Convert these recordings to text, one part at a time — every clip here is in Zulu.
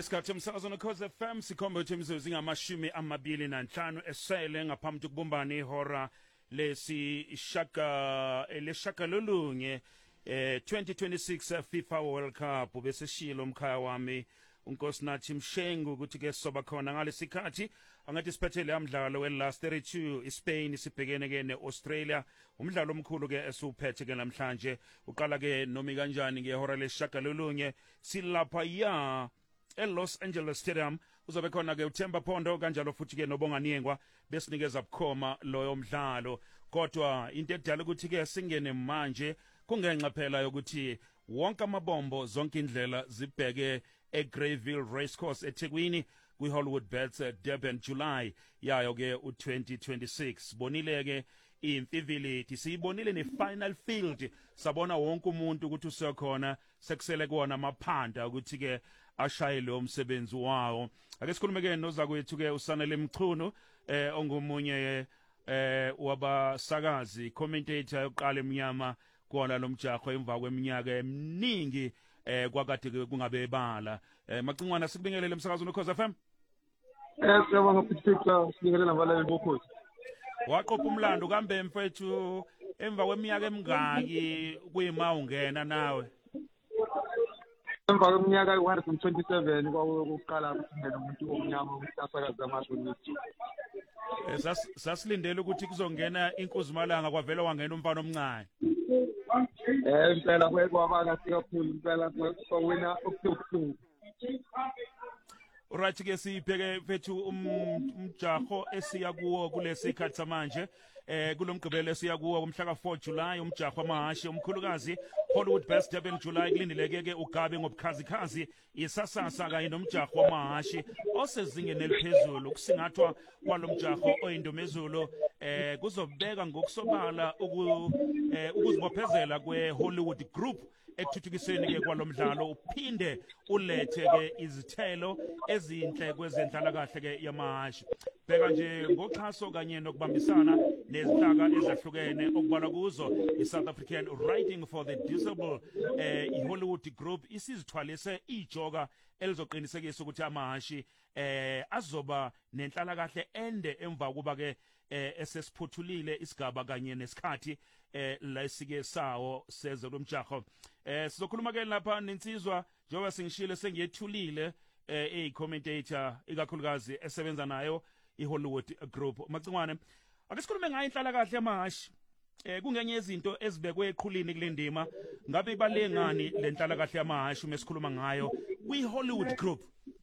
Isikhathi umsakazo noKhoze FM sikhomba ukuthi imizuzu ingamashumi amabili nanhlanu esele ngaphambi kokubumbana ihora leshaka lolunye 2026 FIFA World Cup bese shilo umkhaya wami uNkosinathi Mshengu ukuthi ke soba khona ngalesikhathi angathi siphethele amdlalo we-last 32 iSpain sibhekene ke neAustralia umdlalo omkhulu ke esuphethe ke namhlanje uqala ke nomi kanjani ngehora leshaka lolunye silapha ya eLos Angeles Stadium uzobe khona ke uThemba Phondo kanjalo futhi ke noBonganiyengwa besinikeza bukhoma loyo mdlalo kodwa into edala ukuthi ke singene manje kungenxa phela yokuthi wonke amabombo zonke indlela zibheke eGreyville Racecourse eThekwini kwiHollywood Bets Durban July yayo ke u2026 bonile ke imfivility siyibonile nefinal field sabona wonke umuntu ukuthi usekhona sekusele kuona amaphanda ukuthi ke ashaye lo msebenzi wawo ake sikhulume ke nozakwethu ke uSanele Mchunu ongumunye wabasakazi commentator yokuqala eminyama kona lo mjaho emva kweminyaka eminingi kwakade kungabe bala macingwana sikubingelele umsakazo noKhoze FM siyabonga Peter sibingelele nabalali bokhozi waqopha umlando kambe mfethu emva kweminyaka emingaki kuyima ungena nawe emva kweminyaka u127 kwakuqala ukungena umuntu omnyama ukusakaza amashonisi sasilindele ukuthi kuzongena inkuzimalanga kwavela wangena umfana omncane impela kwabanga sikakhulu impela kwawina okubuhlungu Alright ke sibheke mfethu umjaho esiya kuwo kulesikhathi samanje kulomgqibelo esiya kuwo umhla ka4 July umjaho amahashi omkhulukazi Hollywood Best Durban July kulindeleke ke ugabe ngobukhazikhazi isasasa kanye nomjaho wamahashi osezingeni eliphezulu ukusingathwa kwalomjaho oyindomezulu kuzobeka ngokusobala ukuzibophezela kweHollywood Group ekuthuthukiseni ke kwalomdlalo uphinde ulethe ke izithelo ezinhle kwezenhlala kahle ke yamahashi bheka nje ngoxhaso kanye nokubambisana nezinhlaka ezahlukene okubalwa kuzo iSouth African Riding for the Disabled iHollywood Group isizithwalise ijoka elizoqinisekisa ukuthi amahashi azoba nenhlala kahle ende emva kuba ke esesiphuthulile isigaba kanye nesikhathi la isike sawo seze lomjaho sizokhuluma ke lapha nensizwa njengoba singishile sengiyethulile commentator ikakhulukazi esebenza nayo iHollywood Group macingwane ake sikhulume ngayo inhlala kahle yamahashi kungenye izinto ezibekwe eqhulini kulendima ngabe ibalengani lenhlala kahle yamahashi uma sikhuluma ngayo kwiHollywood Group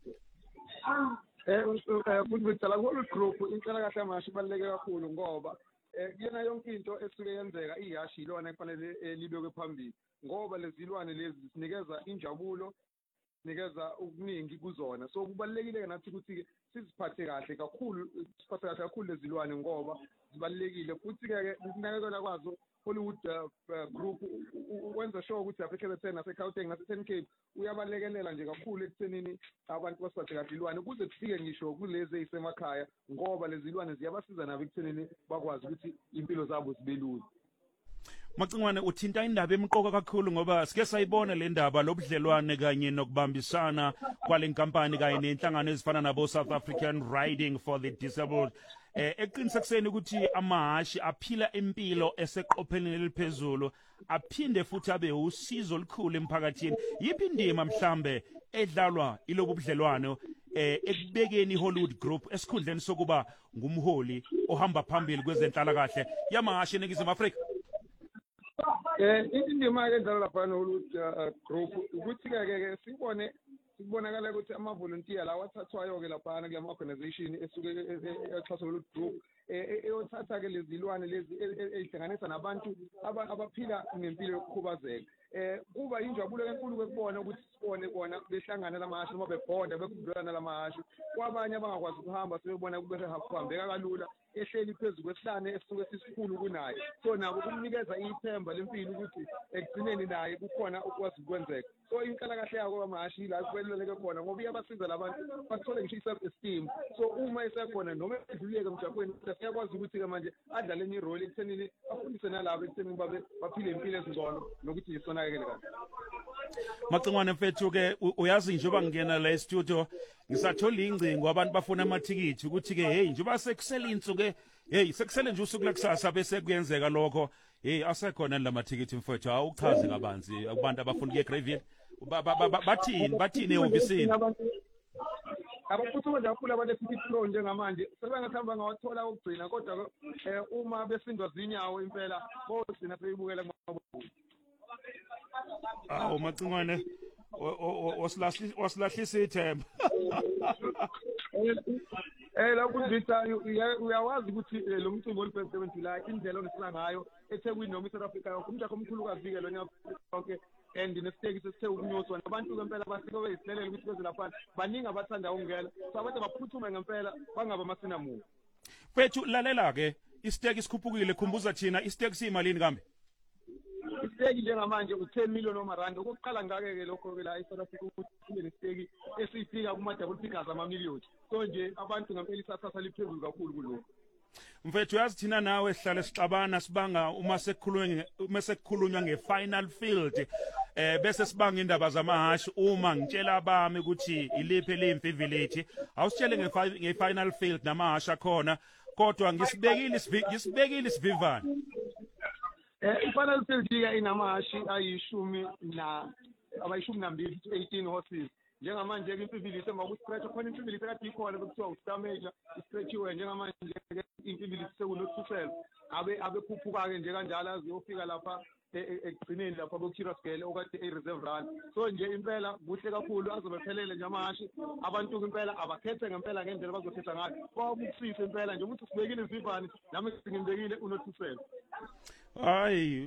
kuthela kuHollywood Group inhlala kahle yamahashi ibaluleke kakhulu ngoba kuyena yonke into esuke yenzeka ihashi ilona efanele libekwe phambili ngoba lezilwane lezi sinikeza injabulo nikeza ukuningi kuzona so kubalekile nathi ukuthi siziphathe kahle kakhulu siphathe kahle kakhulu lezilwane ngoba zibalekile futhi ke ukunakekela kwazo Hollywood Group wenza sure ukuthi apha eThekwini naseGauteng naseTen Cape uyabalekelela nje kakhulu ekuthenini abantu basiphathe kahle ilwane kuze kufike ngisho kulezi ezisemakhaya ngoba lezilwane ziyabasiza nabo ekuthenini bakwazi ukuthi impilo zabo zibe lula Macingwane uthinta indaba emqoka kakhulu ngoba sike sayibona le ndaba lobudlelwane kanye nokubambisana kwalenkampani kanye nenhlangano ezifana nabo South African Riding for the Disabled eqinisekiseni ukuthi amahashi aphila impilo eseqopheleni eliphezulu aphinde futhi abe usizo olukhulu emphakathini yiphi indima mhlambe edlalwa ilobu budlelwano ekubekeni iHollywood Group esikhundleni sokuba ngumholi ohamba phambili kwezenhlala kahle yamahashi eNingizimu Afrika indima edlalwa lapha noHollywood Group ukuthi ke sibonakala ukuthi ama-volunteer lawa athathwayo ke lapha kule organization esuke exhasa Hollywood Group eyothatha ke lezilwane lezi ezihlanganisa nabantu abaphila ngempilo yokukhubazeka kuba injabulo enkulu ukubona ukuthi sibone bona behlangana lamahashi noma bebhoda bekubulana lamahashi kwabanye abangakwazi ukuhamba sebebona kube kuhambeka kalula ehleli phezulu kwesihlane esuke sisikhulu kunaye so nabo kumnikeza ithemba lempilo ukuthi ekugcineni naye kukhona ukwazi ukwenzeka so inhlala kahle yako amahashi la kubeleleke khona ngoba iyabasiza labantu bathole ngisho self esteem so uma esekhona noma edluleke emjaqweni siyakwazi ukuthi ke manje adlale enye role ekuthenini afundise nalabo ekuthenini baphile impilo ezingcono nokuthi yisonakele kahle Macingwane mfethu ke uyazi njengoba ngingena la e-studio ngisathola ingcingo abantu bafuna amathikithi ukuthi ke hey njengoba sekusele insuku hey sekusele nje usuku lekusasa bese kuyenzeka lokho hey asekhona lamathikithi mfethu awuchaze kabanzi kubantu abafuna ukuye Greyville bathini ehofisini abaphuthume nje kakhulu abaneticket pro njengamanje sebengathamba ngawathola ukugcina kodwa uma besindwa zinyawo impela bogcina seyibukela kumabona. Awu Macingwane wasilahlisa ithemba. Lapho Victor uyawazi ukuthi lo mcimbi olibhekele July indlela onesila ngayo eThekwini noma eSouth Africa umjaho omkhulukazi ke lo nyaka konke and nesiteki sesithe ukunyuswa nabantu ngempela basike beyihlelele ukuthi beze lapha baningi abathanda ukungena so abantu baphuthume ngempela bangaba masinamuva. Mfethu lalela ke isiteki sikhuphukile khumbuza thina isiteki siyimalini kambe? Isiteki njengamanje u10 million omarandi ukuqala ngake lokho ke la eSouth Africa ukuthi kube nesiteki esifika kuma double figures amamiliyoni so nje abantu ngempela isasasa liphezulu kakhulu kuloko. Mfethu yazi thina nawe sihlale sixabana sibanga uma sekukhulunywa ngefinal field bese sibanga indaba zamahashi uma ngitshela abami ukuthi iliphi lempi village awusitshele ngefinal field namahashi akhona kodwa ngisibekile isivivana. Ifinal field ke inamahashi ayishumi nambili 18 horses njengamanje ke impivilisi emva kustretch khona impivilisi ekade ikhona bekuthiwa ustamage istretchiwe njengamanje impivilisi sekunothusela abekhuphuka ke nje kanjalo aziyofika lapha ekugcineni lapha boKirasgale okade e-reserve run so nje impela kuhle kakhulu azobephelele nje amahashi abantu impela abakhethe ngempela ngendlela bazokhetha ngayo kwabusise impela nje umuntu sibekile isivivane nami ngimbekile unothusela. Hayi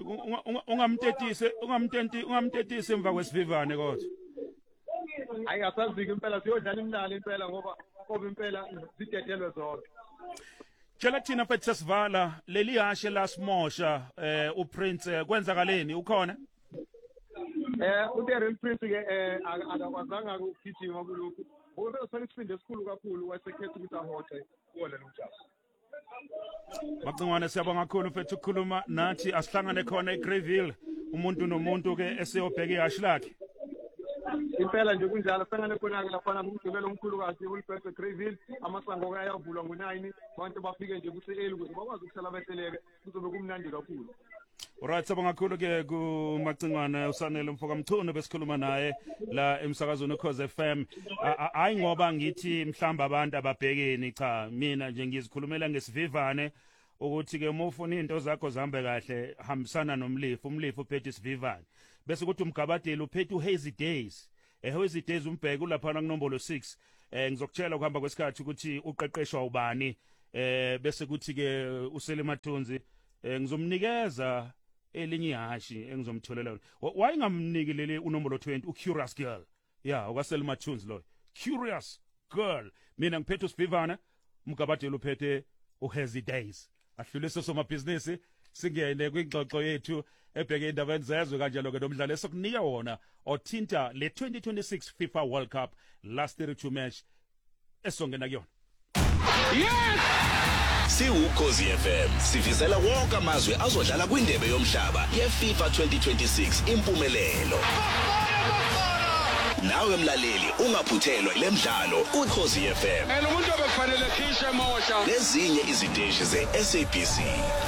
ungamtetisi emva kwesivivane kodwa. Hayi asazike impela siyodlala imidlalo impela ngoba impela zidedelwe zonke. Tshela thina mfethu sesivala leli hashe lasimosha uPrince kwenzakaleni ukhona? uTerrell Prince ke akakwazanga ukugijima kulokhu. Ngoba usale isifinde esikhulu kakhulu wasekhetha ukuthi ahoxe kuwona lo mjaho. Macingwane siyabonga kakhulu mfethu ukukhuluma nathi asihlangane khona eGreyville umuntu nomuntu ke eseyobheka ihashi lakhe. Impela nje kunjalo sengane khona ke lapha kumgcibelo omkhulukazi ulibheke Greyville amasango ayavulwa ngo9 abantu bafike nje kuse8 ukuze bakwazi ukuhlala behleleke kuzobe kumnandi kakhulu. Alright sabonga kakhulu ke kuMacingwane usanele mfoka Mchunu besikhuluma naye la emsakazweni Ukhoze FM hayi ngoba ngithi mhlamba abantu ababhekeni cha mina nje ngizikhulumela ngesivivane ukuthi ke uma ufuna into zakho zihambe kahle hambisana nomlifu umlifu uphethe isivivane bese kuthi umgabadeli uphethe uHazy Days Hazy Days umbheke ulapha kunombolo 6 ngizokutshela ukuhamba kwesikhathi ukuthi uqeqeshwa ubani bese kuthi ke usele Mathunzi ngizomnikeza elinye ihashi engizomtholela wayingamniki leli unombolo 20 uCurious Girl ukwasele Mathunzi lo Curious Girl mina ngiphethe usivivana umgabadeli uphethe uHazy Days ahlulise somabhizinisi singene kwingxoxo yethu ebheke indaba enzezwe kanjalo ke nomdlalo esokunika wona othinta le 2026 FIFA World Cup last 32 match esongena kuyona. Yes! Ukhozi FM sifisela wonke amazwe azodlala kwindebe yomhlaba yeFIFA 2026 impumelelo. Nawe mlaleli ungaphuthelwa lemidlalo Ukhozi FM. Umuntu obekufanele khishe mosha. Lezinye iziteshi zeSABC.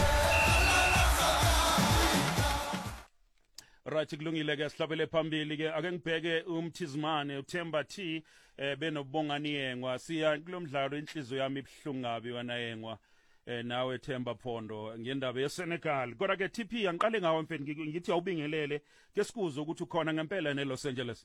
Right kulungile ke sihlabele phambili ke ake ngibheke uMthizimane uThemba T benobongani yengwa siya kulomdlalo inhliziyo yami ibhlungu kabi wena yengwa nawe Themba Phondo ngendaba yeSenegal kodwa ke TP angiqale ngawe mfethu ngithi awubingelele ke sikuzo ukuthi ukhona ngempela neLos Angeles.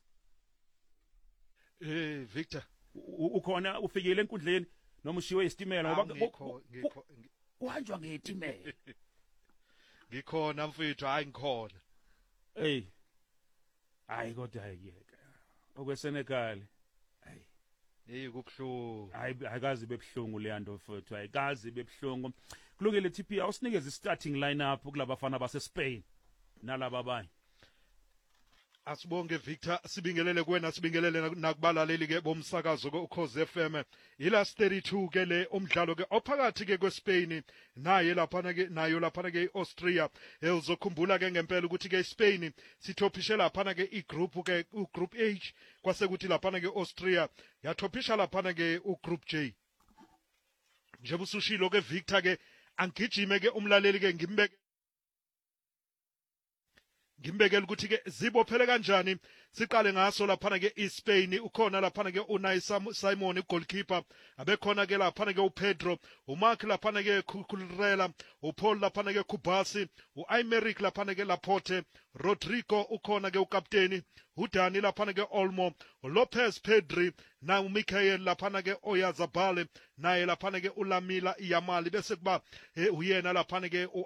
Victor ukhona ufikile enkundleni noma ushiwe isitimela ngoba uhanjwa ngetimela. Ngikhona mfethu hayi ngikhona. Hey. Hayi kodwa ayiyeka. OkweSenegal. Hayi. Kubhlungu. Hayi akazi bebhlungu leyanto mfethu. Hayi kazi bebhlungu. Kulungile TP awusinikeze starting lineup kulabafana baseSpain nalaba abanye. Asibonge Victor, sibingelele kuwena, sibingelele nakubalaleli ke bomsakazo ke uKhozi FM. Ilast 32 ke le umdlalo ke ophakathi ke kweSpain naye lapha ke nayo lapha ke iAustria. Uzokhumbula ke ngempela ukuthi ke iSpain sitophishe lapha ke igroup ke uGroup H kwase kuthi lapha ke iAustria yatophisha lapha ke uGroup J. Nje busushilo ke Victor ke angigijime ke umlaleli ke ngimbekela ukuthi ke zibophele kanjani. Siqale ngaso lapha ke iSpain ukhona lapha ke uNai Simon goalkeeper, abekhona ke lapha ke uPedro, uMark lapha ke Cucurella, uPaul lapha ke Kubasi, uAymeric lapha ke Laporte, Rodrigo ukhona ke ukapteni, uDani lapha ke Olmo, uLopez Pedri na uMichael lapha ke Oyarzabal, naye lapha ke uLamila Yamal, bese kuba uyena lapha ke